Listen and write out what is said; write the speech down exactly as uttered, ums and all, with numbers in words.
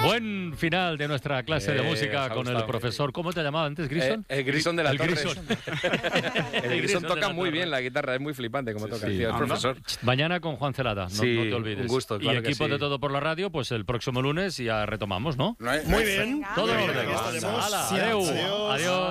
Buen final de nuestra clase Eh, de música con el gustado. profesor. ¿Cómo te llamaba antes, Grison? Eh, el Grison de la El Torre. Grison. El Grison de toca la muy Torre. bien la guitarra, es muy flipante como toca, sí. el tío, es Ah, profesor. Mañana con Juan Celada, no, Sí, no te olvides. un gusto, claro y que equipo sí. de Todo por la Radio, pues el próximo lunes ya retomamos, ¿no? Muy bien. Todo en Muy bien, orden. aquí estaremos. Hala, Sí, adeu. adiós. Adiós.